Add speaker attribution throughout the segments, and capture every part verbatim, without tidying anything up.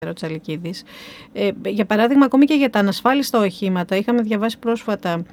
Speaker 1: ο Τσαλικίδης. Ε, για παράδειγμα, ακόμη και για τα ανασφάλιστα οχήματα, είχαμε διαβάσει πρόσφατα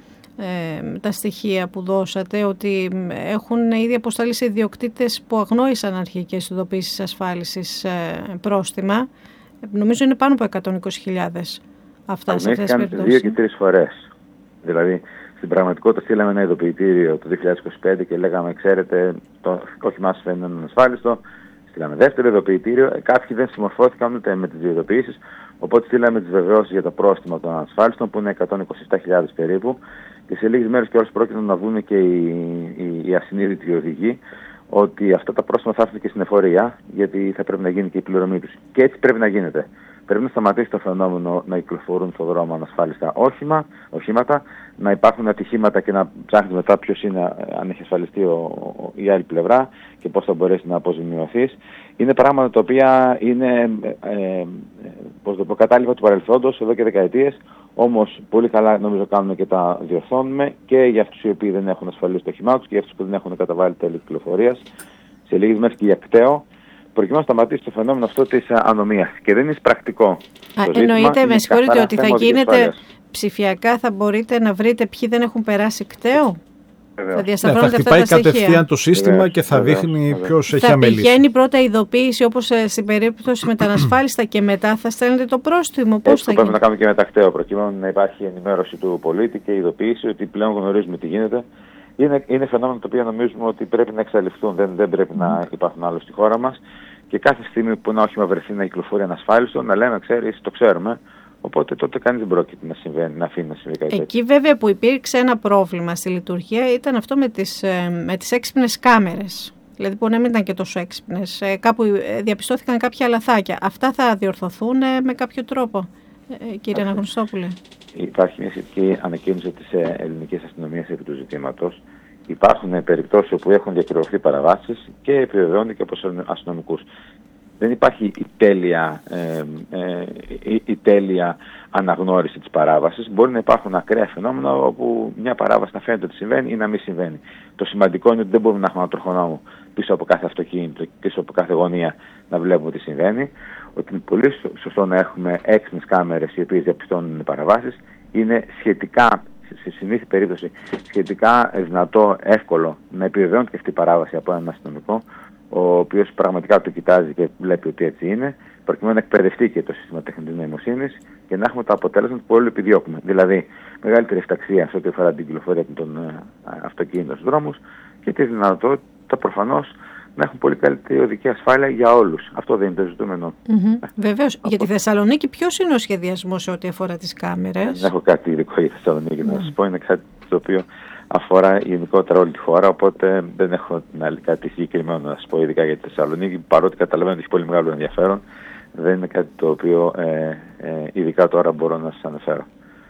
Speaker 1: ε, τα στοιχεία που δώσατε, ότι έχουν ήδη αποσταλεί σε ιδιοκτήτες που αγνόησαν αρχικές ειδοποιήσεις ασφάλισης ε, πρόστιμα. Ε, νομίζω είναι πάνω από εκατόν είκοσι χιλιάδες αυτά σε αυτές τις περιπτώσεις.
Speaker 2: Δύο και τρεις φορές. Δηλαδή, στην πραγματικότητα στείλαμε ένα ειδοποιητήριο το δύο χιλιάδες είκοσι πέντε και λέγαμε, ξέρετε, το όχημά σας είναι ανασφάλιστο. Στείλαμε δεύτερο ειδοποιητήριο. Κάποιοι δεν συμμορφώθηκαν ούτε με τις δύο ειδοποιήσεις. Οπότε στείλαμε τις βεβαιώσεις για το πρόστιμο των ανασφάλιστων, που είναι εκατόν είκοσι επτά χιλιάδες περίπου. Και σε λίγες μέρες κιόλας πρόκειται να βγουν και οι, οι, οι ασυνείδητοι οδηγοί ότι αυτά τα πρόστιμα θα έρθουν και στην εφορία, γιατί θα πρέπει να γίνει και η πληρωμή τους. Και έτσι πρέπει να γίνεται. Πρέπει να σταματήσει το φαινόμενο να κυκλοφορούν στον δρόμο ανασφάλιστα όχημα, οχήματα, να υπάρχουν ατυχήματα και να ψάχνει μετά ποιος είναι, αν έχει ασφαλιστεί ο, ο, η άλλη πλευρά και πώς θα μπορέσει να αποζημιωθείς. Είναι πράγματα τα οποία είναι ε, ε, πώς το πω, κατάλοιπα του παρελθόντος εδώ και δεκαετίες, όμως πολύ καλά νομίζω κάνουμε και τα διορθώνουμε και για αυτούς οι οποίοι δεν έχουν ασφαλίσει το όχημά τους και για αυτούς που δεν έχουν καταβάλει τέλη κυκλοφορίας, σε λίγες μέρες και για κταίο, προκειμένου να σταματήσει το φαινόμενο αυτό της ανομίας. Και δεν είναι πρακτικό.
Speaker 1: Α, εννοείται, με συγχωρείτε, ότι θα γίνεται ψηφιακά, θα μπορείτε να βρείτε ποιοι δεν έχουν περάσει κταίο. Θα διασταυρώνετε
Speaker 3: ναι, θα
Speaker 1: αυτά τα στοιχεία.
Speaker 3: χτυπάει κατευθείαν το σύστημα
Speaker 2: Βεβαίως,
Speaker 3: και θα
Speaker 2: βεβαίως,
Speaker 3: δείχνει
Speaker 2: βεβαίως.
Speaker 3: ποιος έχει
Speaker 1: θα
Speaker 3: αμελήσει.
Speaker 1: Θα πηγαίνει πρώτα ειδοποίηση, όπως στην περίπτωση με τα ανασφάλιστα, και μετά θα στέλνετε το πρόστιμο. Πώς
Speaker 2: Έτσι
Speaker 1: θα
Speaker 2: το πρέπει
Speaker 1: γίνει?
Speaker 2: να κάνουμε και με τα κταίο, προκειμένου να υπάρχει ενημέρωση του πολίτη και ειδοποίηση ότι πλέον γνωρίζουμε τι γίνεται. Είναι, είναι φαινόμενα τα οποία νομίζουμε ότι πρέπει να εξαλειφθούν, δεν, δεν πρέπει mm. να υπάρχουν άλλο στη χώρα μας. Και κάθε στιγμή που ένα όχημα βρεθεί να κυκλοφορεί ανασφάλιστο, να λέμε, ξέρεις, το ξέρουμε. Οπότε τότε κανείς δεν πρόκειται να, συμβαίνει, να αφήνει να συμβεί κάτι τέτοιο.
Speaker 1: Εκεί βέβαια που υπήρξε ένα πρόβλημα στη λειτουργία ήταν αυτό με τις, με τις έξυπνες κάμερες. Δηλαδή που δεν ήταν και τόσο έξυπνες. Κάπου διαπιστώθηκαν κάποια λαθάκια. Αυτά θα διορθωθούν με κάποιο τρόπο, κύριε Αναγνωστόπουλε?
Speaker 2: Υπάρχει μια σχετική ανακοίνωση της ελληνικής αστυνομίας επί του ζητήματος. Υπάρχουν περιπτώσεις όπου έχουν διακυρωθεί παραβάσεις και επιβεβαιώνται και από αστυνομικούς. Δεν υπάρχει η τέλεια, ε, ε, η, η τέλεια αναγνώριση της παράβασης. Μπορεί να υπάρχουν ακραία φαινόμενα όπου μια παράβαση να φαίνεται ότι συμβαίνει ή να μην συμβαίνει. Το σημαντικό είναι ότι δεν μπορούμε να έχουμε ένα τροχονόμο πίσω από κάθε αυτοκίνητο, πίσω από κάθε γωνία να βλέπουμε τι συμβαίνει. Ότι είναι πολύ σωστό να έχουμε έξυπνες κάμερες οι οποίες διαπιστώνουν παραβάσεις. Είναι σχετικά, σε συνήθη περίπτωση, σχετικά δυνατό, εύκολο να επιβεβαιώνεται και αυτή η παράβαση από έναν αστυνομικό, ο οποίος πραγματικά το κοιτάζει και βλέπει ότι έτσι είναι, προκειμένου να εκπαιδευτεί και το σύστημα τεχνητής νοημοσύνης και να έχουμε τα αποτέλεσματα που όλοι επιδιώκουμε. Δηλαδή, μεγαλύτερη ευσταξία σε ό,τι αφορά την κυκλοφορία των αυτοκίνητων στους δρόμους και τη δυνατότητα προφανώς να έχουν πολύ καλύτερη οδική ασφάλεια για όλους. Αυτό δεν είναι το ζητούμενο.
Speaker 1: Mm-hmm. Βεβαίως. Από... Για τη Θεσσαλονίκη, ποιος είναι ο σχεδιασμός σε ό,τι αφορά τις κάμερες?
Speaker 2: Δεν έχω κάτι ειδικό για τη Θεσσαλονίκη mm. να σας πω. Είναι κάτι το οποίο αφορά γενικότερα όλη τη χώρα, οπότε δεν έχω κάτι συγκεκριμένο να σας πω ειδικά για τη Θεσσαλονίκη, παρότι καταλαβαίνω ότι έχει πολύ μεγάλο ενδιαφέρον. Δεν είναι κάτι το οποίο ε, ε, ειδικά τώρα μπορώ να σας αναφέρω.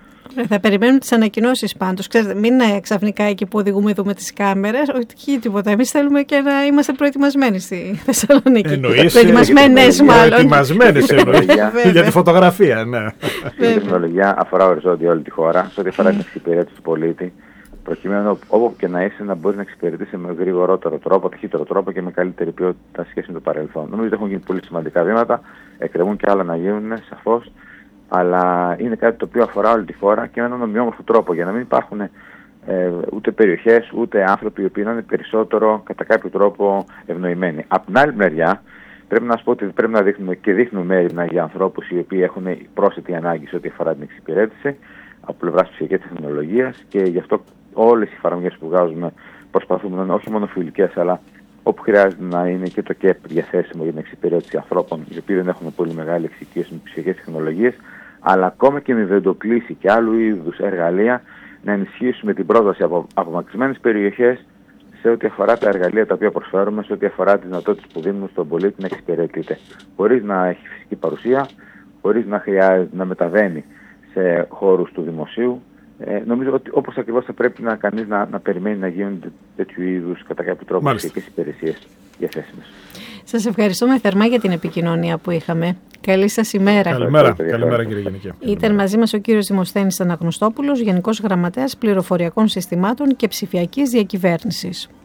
Speaker 1: Θα περιμένουμε τις ανακοινώσεις πάντως. Ξέρετε, μην είναι ξαφνικά εκεί που οδηγούμε δούμε τις κάμερες, όχι τίποτα. Εμείς θέλουμε και να είμαστε προετοιμασμένοι στη Θεσσαλονίκη.
Speaker 3: Εννοείς.
Speaker 1: Προετοιμασμένες μάλλον.
Speaker 3: Προετοιμασμένες εννοείς. Για τη φωτογραφία, ναι.
Speaker 2: Η τεχνολογία αφορά οριζόντια όλη τη χώρα, σε ό,τι αφορά την εξυπηρέτηση του πολίτη, προκειμένου όπου και να είσαι να μπορεί να εξυπηρετήσει με γρηγορότερο τρόπο, ταχύτερο τρόπο και με καλύτερη ποιότητα σχέση με το παρελθόν. Νομίζω ότι έχουν γίνει πολύ σημαντικά βήματα, εκκρεμούν και άλλα να γίνουν, σαφώς. Αλλά είναι κάτι το οποίο αφορά όλη τη χώρα και με έναν ομοιόμορφο τρόπο, για να μην υπάρχουν ε, ούτε περιοχές ούτε άνθρωποι οι οποίοι είναι περισσότερο κατά κάποιο τρόπο ευνοημένοι. Από την άλλη μεριά, πρέπει να σας πω ότι πρέπει να δείχνουμε και δείχνουμε έρευνα για ανθρώπους οι οποίοι έχουν πρόσθετη ανάγκη σε ό,τι αφορά την εξυπηρέτηση από πλευράς ψηφιακής τεχνολογίας και γι' αυτό όλες οι εφαρμογές που βγάζουμε προσπαθούμε να είναι όχι μόνο φιλικές, αλλά όπου χρειάζεται να είναι και το ΚΕΠ διαθέσιμο για την εξυπηρέτηση ανθρώπων οι οποίοι δεν έχουν πολύ μεγάλη εξοικείωση με ψηφιακές τεχνολογίες, αλλά ακόμα και με βεντοκλήση και άλλου είδους εργαλεία να ενισχύσουμε την πρόσβαση από απομακρυσμένες περιοχές σε ό,τι αφορά τα εργαλεία τα οποία προσφέρουμε, σε ό,τι αφορά τις δυνατότητες που δίνουμε στον πολίτη να εξυπηρετείται. Χωρίς να έχει φυσική παρουσία, χωρίς να χρειάζεται να μεταβαίνει σε χώρους του δημοσίου. Ε, νομίζω ότι όπως ακριβώς θα πρέπει να κανείς να, να περιμένει να γίνονται τέτοιου είδους κατά κάποιο τρόπο ψηφιακές υπηρεσίες διαθέσιμες.
Speaker 1: Σας ευχαριστούμε θερμά για την επικοινωνία που είχαμε. Καλή σας ημέρα.
Speaker 3: Καλημέρα, Καλημέρα κύριε Γενική.
Speaker 1: Ήταν μαζί μας ο κύριος Δημοσθένης Αναγνωστόπουλος, Γενικός Γραμματέας Πληροφοριακών Συστημάτων και Ψηφιακής Διακυβέρνησης.